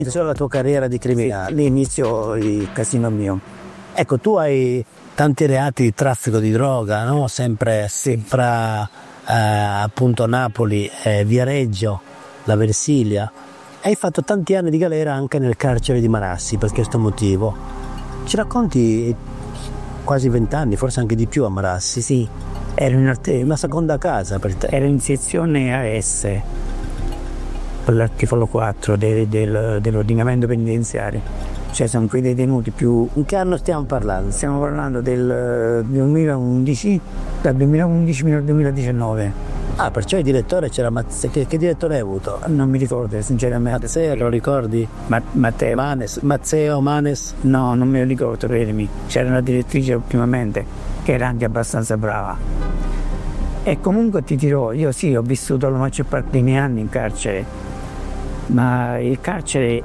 Iniziò la tua carriera di criminale. Lì iniziò il casino mio. Ecco, tu hai tanti reati di traffico di droga, no? Sempre fra appunto Napoli e Viareggio, la Versilia. Hai fatto tanti anni di galera anche nel carcere di Marassi per questo motivo. Ci racconti quasi 20 anni, forse anche di più a Marassi? Sì, ero una seconda casa per te. Ero in sezione AS, per l'articolo 4 dell'ordinamento penitenziario. Cioè sono quei detenuti più... In che anno stiamo parlando? Stiamo parlando del 2011, dal 2011 fino al 2019. Ah, perciò il direttore c'era Mazzeo. Che direttore hai avuto? Non mi ricordo sinceramente. Mazzeo, lo ricordi? Matteo. Mazzeo Manes? No, non me lo ricordo, credimi. C'era una direttrice ultimamente che era anche abbastanza brava. E comunque ti dirò, io sì, ho vissuto la maggior parte dei miei anni in carcere, ma il carcere,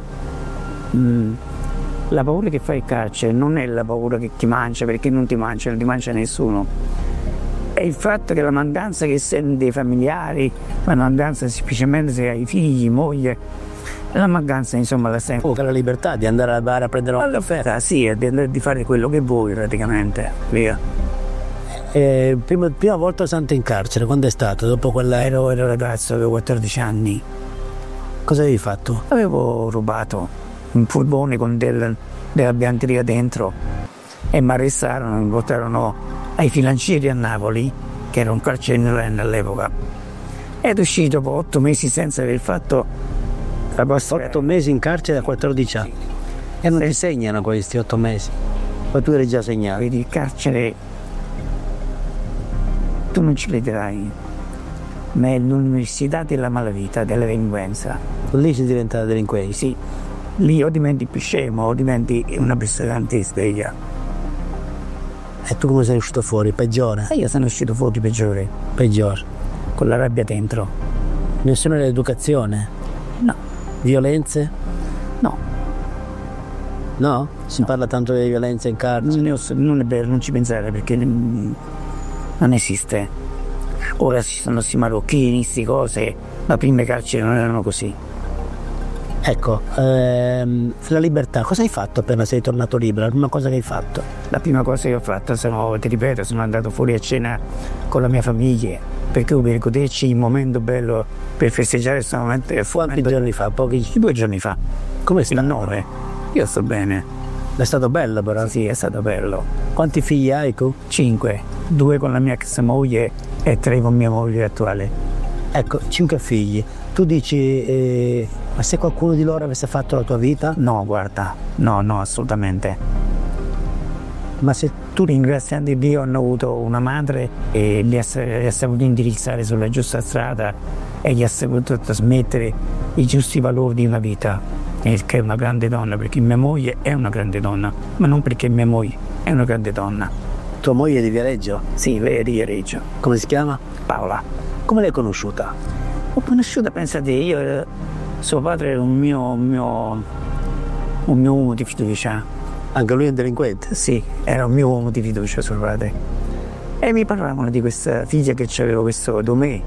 la paura che fa il carcere non è la paura che ti mangia, perché non ti mangia nessuno. È il fatto che la mancanza che senti dei familiari, la mancanza semplicemente se hai figli, moglie, la mancanza insomma la senti. La libertà di andare al bar a prendere una caffè. Sì, di fare quello che vuoi praticamente, via. Prima volta santo in carcere, quando è stato? Dopo quella... Ero ragazzo, avevo 14 anni. Cosa avevi fatto? Avevo rubato un furgone con della biancheria dentro e mi arrestarono, mi portarono ai Filancieri a Napoli, che era un carcere in all'epoca, ed uscì dopo 8 mesi senza aver fatto la posta. 8 mesi in carcere da 14 anni? E non ti segnano questi 8 mesi? Ma tu eri già segnato? Vedi, il carcere, tu non ci crederai, ma è l'università della malavita, della delinquenza. Lì si diventa delinquenti? Sì, lì o diventi più scemo o diventi una persona antisveglia. E tu come sei uscito fuori? Peggiore? Io sono uscito fuori peggiore. Peggiore? Con la rabbia dentro. Nessuna educazione? No. Violenze? No. No? Si parla tanto di violenza in carcere? Non è vero, non ci pensare, perché non esiste. Ora ci sono questi marocchini, queste cose, ma prima i carceri non erano così. Ecco, la libertà, cosa hai fatto appena sei tornato libero? La prima cosa che hai fatto? La prima cosa che ho fatto, ti ripeto, sono andato fuori a cena con la mia famiglia, perché per goderci il momento bello, per festeggiare questo momento. Quanti giorni fa? 2 giorni fa. Come stai? Il 9. Io sto bene. È stato bello però? Sì, è stato bello. Quanti figli hai tu? 5, 2 con la mia ex moglie e 3 con mia moglie attuale. Ecco, 5 figli. Tu dici, ma se qualcuno di loro avesse fatto la tua vita? No, guarda, no, assolutamente. Ma se tu, ringraziando Dio, hanno avuto una madre e li ha saputo indirizzare sulla giusta strada e gli ha saputo trasmettere i giusti valori di una vita, che è una grande donna, perché mia moglie è una grande donna, ma non perché mia moglie è una grande donna. Tua moglie è di Viareggio? Sì, lei è di Viareggio. Come si chiama? Paola. Come l'hai conosciuta? Ho conosciuta, pensate, io, suo padre era un mio uomo di fiducia. Anche lui è un delinquente? Sì, era un mio uomo di fiducia, suo padre. E mi parlavano di questa figlia che aveva questo Domè.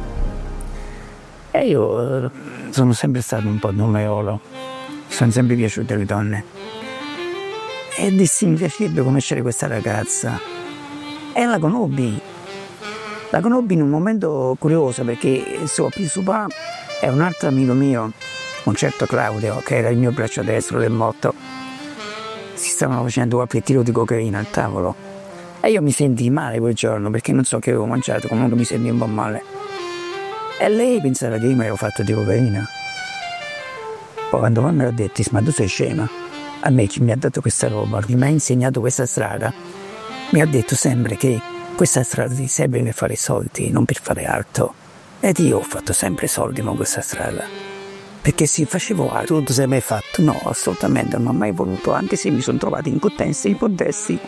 E io sono sempre stato un po' domeolo, sono sempre piaciute le donne. E dissi, mi piacerebbe conoscere questa ragazza. E la conobbi. La conobbi in un momento curioso, perché suo papà è un altro amico mio, un certo Claudio, che era il mio braccio destro del morto. Si stavano facendo qualche tiro di cocaina al tavolo. E io mi sentii male quel giorno, perché non so che avevo mangiato, comunque mi sentii un po' male. E lei pensava che io mi avevo fatto di cocaina. Poi quando me l'ha detto, ma tu sei scema? A me chi mi ha dato questa roba, chi mi ha insegnato questa strada, mi ha detto sempre che questa strada ti serve per fare soldi, non per fare altro. Ed io ho fatto sempre soldi con questa strada. Perché se facevo altro... Tu non ti sei mai fatto? No, assolutamente, non ho mai voluto, anche se mi sono trovato in contesti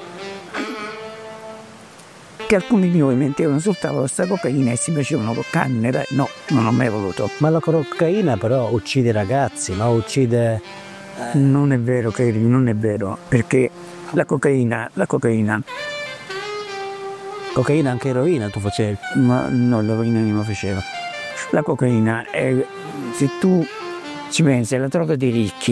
che alcuni di noi mettevano sul tavolo questa cocaina e si facevano con canne. No, non ho mai voluto. Ma la cocaina però uccide i ragazzi, no? Uccide... Non è vero, Kerry, non è vero, perché la cocaina... Cocaina, anche eroina tu facevi? Ma no, l'eroina non lo faceva. La cocaina è, se tu ci pensi, è la droga dei ricchi.